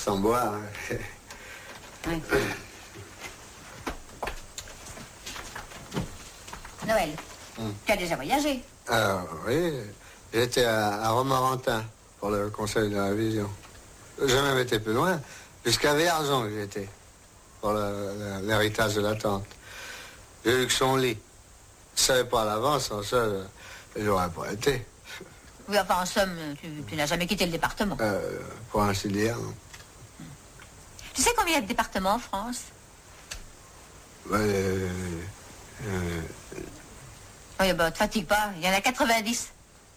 sans boire. Oui. Noël, tu as déjà voyagé? Oui, j'étais à Romorantin pour le conseil de la vision. J'ai même été plus loin, jusqu'à Vierzon j'étais, pour l'héritage de la tante. J'ai eu que son lit. Je ne savais pas à l'avance, en ça, j'aurais pas été. Oui, enfin, en somme, tu n'as jamais quitté le département. Pour ainsi dire. Tu sais combien il y a de départements en France? Oui, bah, te fatigue pas, il y en a 90.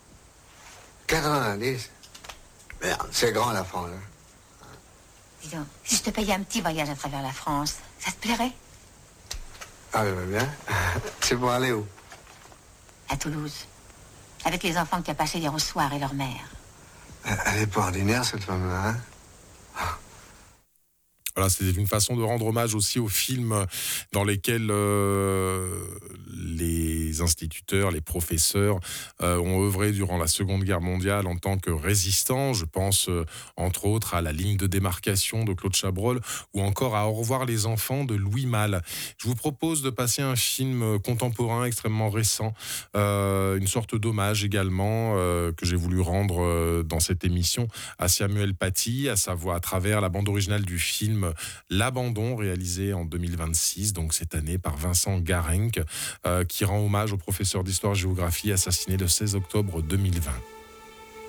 90? Merde, c'est grand la France. Hein. Dis donc, si je te payais un petit voyage à travers la France, ça te plairait? Ah, je veux bien. C'est pour aller où? À Toulouse. Avec les enfants que tu as passés hier au soir et leur mère. Elle est pas ordinaire, cette femme-là, hein? Voilà, c'était une façon de rendre hommage aussi aux films dans lesquels les instituteurs, les professeurs ont œuvré durant la Seconde Guerre mondiale en tant que résistants. Je pense entre autres à La ligne de démarcation de Claude Chabrol ou encore à Au revoir les enfants de Louis Malle. Je vous propose de passer un film contemporain extrêmement récent, une sorte d'hommage également que j'ai voulu rendre dans cette émission à Samuel Paty, à savoir à travers la bande originale du film L'Abandon, réalisé en 2026, donc cette année par Vincent Garenc, qui rend hommage au professeur d'histoire-géographie assassiné le 16 octobre 2020.